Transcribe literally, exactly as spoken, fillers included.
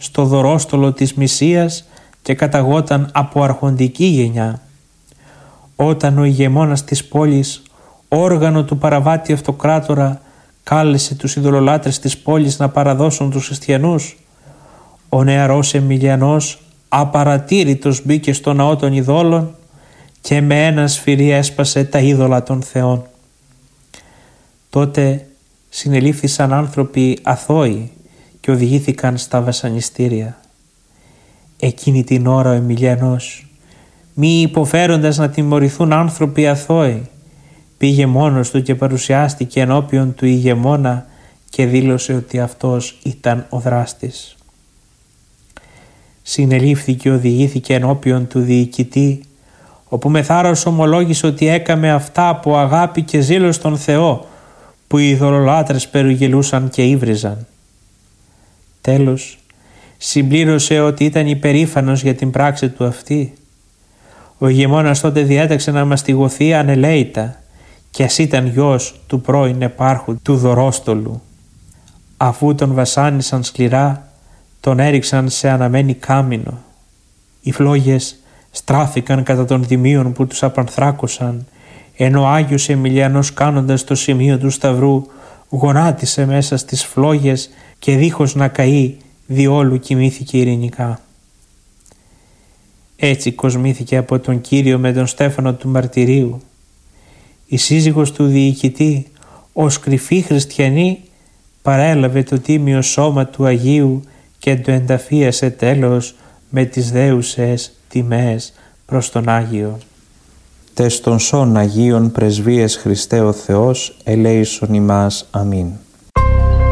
στο δωρόστολο της Μυσσίας και καταγόταν από αρχοντική γενιά. Όταν ο ηγεμόνας της πόλης, όργανο του παραβάτη αυτοκράτορα, κάλεσε τους ειδωλολάτρες της πόλης να παραδώσουν τους χριστιανούς, ο νεαρός Εμιλιανός απαρατήρητος μπήκε στο ναό των ειδόλων και με ένα σφυρί έσπασε τα είδωλα των θεών. Τότε συνελήφθησαν άνθρωποι αθώοι και οδηγήθηκαν στα βασανιστήρια. Εκείνη την ώρα ο Εμιλιανός, μη υποφέροντας να τιμωρηθούν άνθρωποι αθώοι, πήγε μόνος του και παρουσιάστηκε ενώπιον του ηγεμόνα και δήλωσε ότι αυτός ήταν ο δράστης. Συνελήφθη και οδηγήθηκε ενώπιον του διοικητή, όπου με θάρρος ομολόγησε ότι έκαμε αυτά από αγάπη και ζήλο στον Θεό, που οι ειδωλολάτρες περιγελούσαν και ύβριζαν. Τέλος, συμπλήρωσε ότι ήταν υπερήφανος για την πράξη του αυτή. Ο ηγεμόνας τότε διέταξε να μαστιγωθεί ανελαίητα, και ας ήταν γιος του πρώην επάρχου του δωρόστολου. Αφού τον βασάνισαν σκληρά, τον έριξαν σε αναμένη κάμινο. Οι φλόγες στράφηκαν κατά των δημίων που τους απανθράκωσαν, ενώ ο Άγιος Εμιλιανός, κάνοντας το σημείο του σταυρού, γονάτισε μέσα στις φλόγες και δίχως να καεί διόλου κοιμήθηκε ειρηνικά. Έτσι κοσμήθηκε από τον Κύριο με τον Στέφανο του Μαρτυρίου. Η σύζυγος του διοικητή, ως κρυφή χριστιανή, παρέλαβε το τίμιο σώμα του Αγίου και το ενταφίασε τέλος με τις δέουσες τιμές προς τον Άγιο. Τες των σών Αγίων πρεσβείες Χριστέ ο Θεός, ελέησον ημάς. Αμήν.